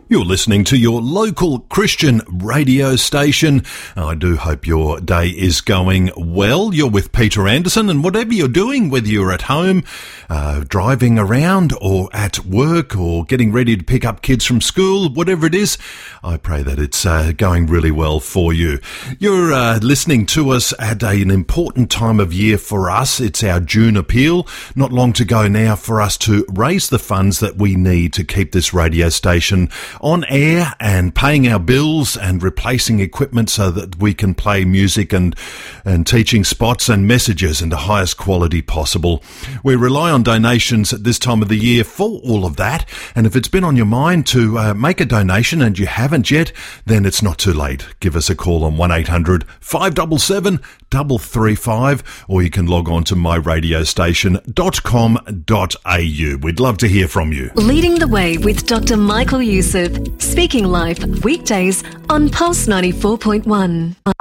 You're listening to your local Christian radio station. I do hope your day is going well. You're with Peter Anderson, and whatever you're doing, whether you're at home, driving around, or at work, or getting ready to pick up kids from school, whatever it is, I pray that it's going really well for you. You're listening to us at an important time of year for us. It's our June appeal. Not long to go now for us to raise the funds that we need to keep this radio station on air and paying our bills and replacing equipment so that we can play music and teaching spots and messages in the highest quality possible. We rely on donations at this time of the year for all of that, and if it's been on your mind to make a donation and you haven't yet, then it's not too late. Give us a call on 1800 577 335, or you can log on to myradiostation.com.au. We'd love to hear from you. Leading the Way with Dr. Michael Youssef, speaking live weekdays on Pulse 94.1.